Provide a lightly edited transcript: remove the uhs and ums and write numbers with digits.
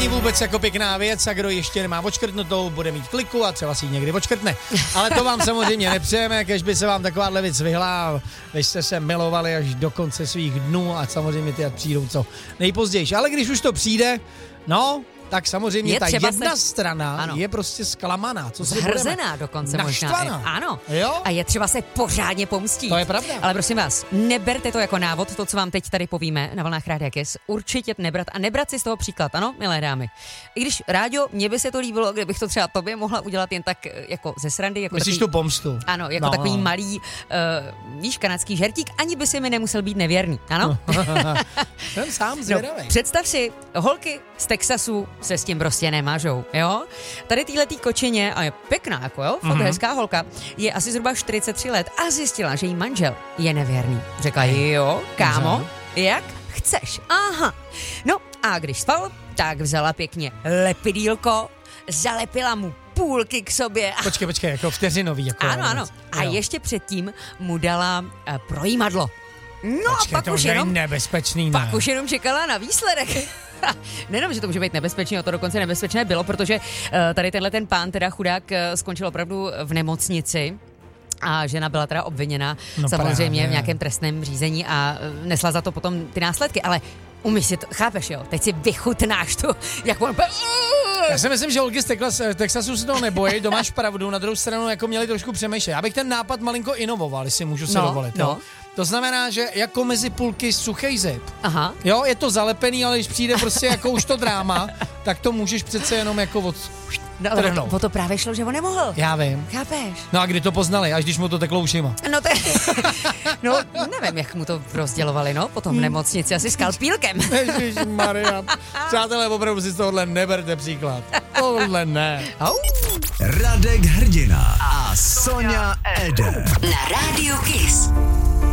není vůbec jako pěkná věc a kdo ještě nemá odškrtnutou, bude mít kliku a třeba si ji někdy odškrtne. Ale to vám samozřejmě nepřejeme, kež by se vám takováhle věc vyhla, vy jste se milovali až do konce svých dnů a samozřejmě ty přijdou co nejpozději. Ale když už to přijde, no, tak samozřejmě je ta jedna strana ano. je prostě zklamaná. Zhrzená dokonce možná. Ano. Jo? A je třeba se pořádně pomstít. To je pravda. Ale prosím vás, neberte to jako návod, to, co vám teď tady povíme na vlnách Rádia Kiss. Určitě nebrat a nebrat si z toho příklad, ano, milé dámy. I když, Ráďo, mně by se to líbilo, kdybych to třeba tobě mohla udělat jen tak jako ze srandy. Jako myslíš takový, tu pomstu? Ano, jako takový malý, víš, kanadský žertík, ani by si mi nemusel být nevěrný, ano? Jsem sám zvědavý. No, představ si, holky z Texasu se s tím prostě nemážou, jo? Tady týhletý kočině, a je pěkná, jako jo, fakt hezká holka, je asi zhruba 43 let a zjistila, že jí manžel je nevěrný. Řekla, jo, kámo, jak chceš, aha. No a když spal, tak vzala pěkně lepidýlko, zalepila mu půlky k sobě. Počkej, jako vteřinový. Jako ano. A ještě předtím mu dala projímadlo. No počkej, a pak to už jenom nebezpečný, ne? Pak už jenom čekala na výsledek. Nejenom, že to může být nebezpečné, to dokonce nebezpečné bylo, protože tady tenhle ten pán, teda chudák, skončil opravdu v nemocnici. A žena byla teda obviněna samozřejmě právě v nějakém trestném řízení a nesla za to potom ty následky, ale umíš si to, chápeš jo, teď si vychutnáš tu, jak on... Já si myslím, že holky z Texasu se toho nebojí, to máš pravdu, na druhou stranu jako měli trošku přemýšlet. Já bych ten nápad malinko inovoval, jestli můžu si dovolit. No. To znamená, že jako mezi půlky suchej zip. Aha. Jo, je to zalepený, ale když přijde prostě jako už to dráma, tak to můžeš přece jenom jako trhnout. O to právě šlo, že on nemohl. Já vím. Chápeš? No a kdy to poznali? Až když mu to teklo ušima. No, nevím, jak mu to rozdělovali, no, potom v nemocnici, asi skalpílkem. Ježišmarja. Přátelé, opravdu si z tohohle neberte příklad. Tohle ne. Radek Hrdina a Sonja Eder. Na Rádiu Kiss.